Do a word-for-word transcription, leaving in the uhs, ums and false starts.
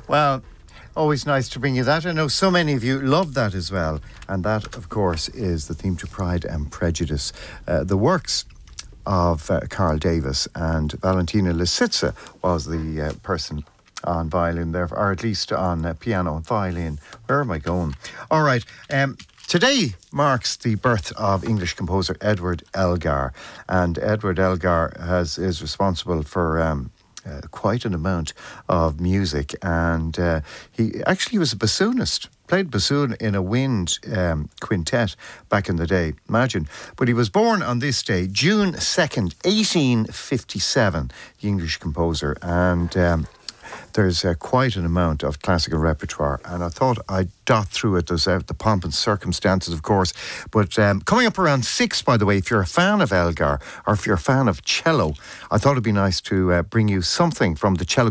Well, always nice to bring you that. I know so many of you love that as well. And that, of course, is the theme to Pride and Prejudice. Uh, the works of uh, Carl Davis, and Valentina Lisitsa was the uh, person on violin there, or at least on uh, piano and violin. Where am I going? All right. Um, today marks the birth of English composer Edward Elgar. And Edward Elgar has is responsible for... Um, Uh, quite an amount of music, and uh, he actually was a bassoonist, played bassoon in a wind um, quintet back in the day, imagine. But he was born on this day, June second, eighteen fifty-seven, the English composer, and um, there's uh, quite an amount of classical repertoire, and I thought I'd dot through it. There's uh, the pomp and circumstances, of course, but um, coming up around six, by the way, if you're a fan of Elgar, or if you're a fan of cello, I thought it'd be nice to uh, bring you something from the cello